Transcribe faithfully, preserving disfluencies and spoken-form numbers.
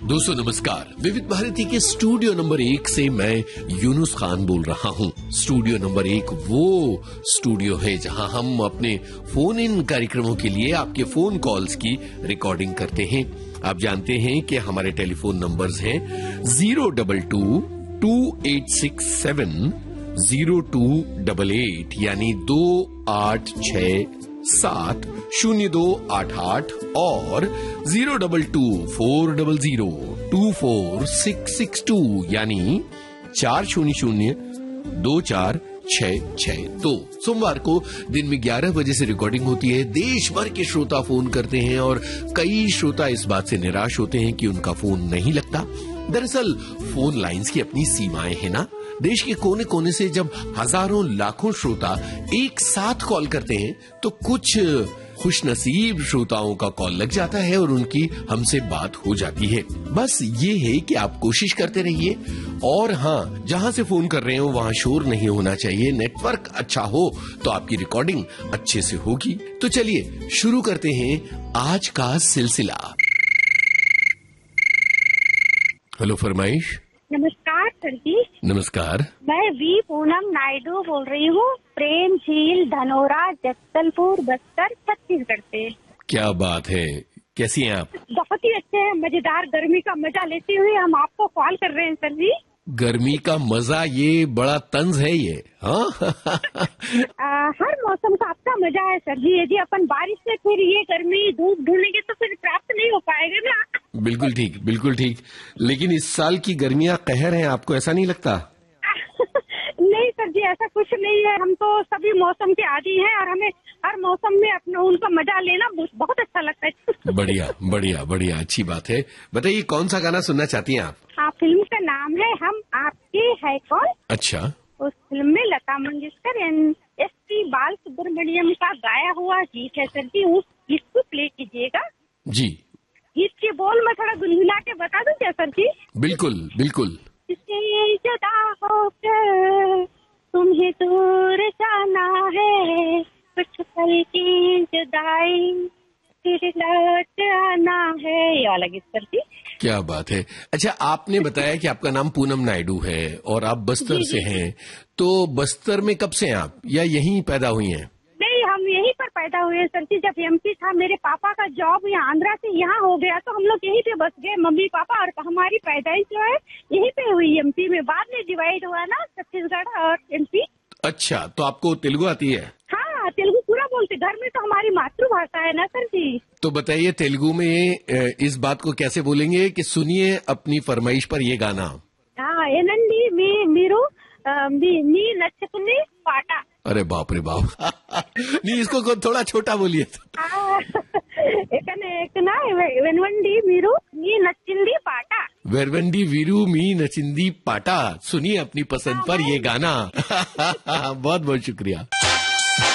दोस्तों नमस्कार। विविध भारती के स्टूडियो नंबर एक से मैं यूनुस खान बोल रहा हूं। स्टूडियो नंबर एक वो स्टूडियो है जहां हम अपने फोन इन कार्यक्रमों के लिए आपके फोन कॉल्स की रिकॉर्डिंग करते हैं। आप जानते हैं कि हमारे टेलीफोन नंबर्स हैं zero double two to eight six seven zero to double eight यानी दो आठ छह सात शून्य दो आठ आठ और zero double two four double zero to four six six to यानी चार शून्य शून्य दो चार छह छह दो। सोमवार को दिन में ग्यारह बजे से रिकॉर्डिंग होती है। देश भर के श्रोता फोन करते हैं और कई श्रोता इस बात से निराश होते हैं कि उनका फोन नहीं लगता। दरअसल फोन लाइंस की अपनी सीमाएं हैं ना। देश के कोने कोने से जब हजारों लाखों श्रोता एक साथ कॉल करते हैं तो कुछ खुशनसीब श्रोताओं का कॉल लग जाता है और उनकी हमसे बात हो जाती है। बस ये है कि आप कोशिश करते रहिए और हाँ, जहाँ से फोन कर रहे हो वहाँ शोर नहीं होना चाहिए। नेटवर्क अच्छा हो तो आपकी रिकॉर्डिंग अच्छे से होगी। तो चलिए शुरू करते हैं आज का सिलसिला। हेलो फरमाइश। नमस्कार सर जी। नमस्कार। मैं वी पूनम नायडू बोल रही हूँ, प्रेम झील धनोरा जगदलपुर बस्तर छत्तीसगढ़ से। क्या बात है, कैसी हैं आप? बहुत ही अच्छे हैं, मजेदार गर्मी का मजा लेते हुए हम आपको कॉल कर रहे हैं सर जी। गर्मी का मजा, ये बड़ा तंज है ये। हाँ आ, हर मौसम का अपना मजा है सर जी। यदि अपन बारिश से फिर ये गर्मी धूप ढूंढेंगे तो फिर प्राप्त नहीं हो पाएगा ना। बिल्कुल ठीक, बिल्कुल ठीक। लेकिन इस साल की गर्मियाँ कहर हैं, आपको ऐसा नहीं लगता? नहीं सर जी, ऐसा कुछ नहीं है। हम तो सभी मौसम के आदी हैं और हमें हर मौसम में अपना उनका मजा लेना बहुत अच्छा लगता है। बढ़िया बढ़िया बढ़िया, अच्छी बात है। बताइए कौन सा गाना सुनना चाहती हैं आप? हाँ, फिल्म का नाम है हम आपके है कौन। अच्छा। उस फिल्म में Lata Mangeshkar and S P बाल सुब्रमण्यम का गाया हुआ गीत है सर जी। उस गीत को प्ले कीजिएगा जी। गीत के बोल मैं थोड़ा गुनगुना के बता दूं क्या सर जी? बिल्कुल बिल्कुल। इससे जुदा होकर तुम्हें दूर जाना है, कुछ पल की जुदाई फिर लौट आना है। ये वाला गीत सर जी। क्या बात है। अच्छा, आपने बताया कि आपका नाम पूनम नायडू है और आप बस्तर जी, से जी, हैं, तो बस्तर में कब से हैं आप या यहीं पैदा हुई हैं? नहीं, हम यहीं पर पैदा हुए सर जी। जब एमपी था, मेरे पापा का जॉब यहाँ आंध्रा से यहाँ हो गया तो हम लोग यहीं पे बस गए, मम्मी पापा। और हमारी पैदाइश जो है यहीं पे हुई एमपी में। बाद में डिवाइड हुआ ना छत्तीसगढ़ और एमपी। अच्छा, तो आपको तेलुगु आती है? हाँ, तेलुगु पूरा बोलते। घर में तो हमारी मातृभाषा है ना सर जी। तो बताइए तेलुगु में इस बात को कैसे बोलेंगे कि सुनिए अपनी फरमाइश पर ये गाना। हाँ, एनंडी मी मीरू मी नी नचकुनी पाटा। अरे बाप रे बाप। नहीं, इसको थोड़ा छोटा बोलिए। एक ना वेनवंडी मीरू मी नचिंदी पाटा। वेरवंडी वीरू मी नचिंदी पाटा। सुनिए अपनी पसंद पर ये गाना। बहुत बहुत शुक्रिया।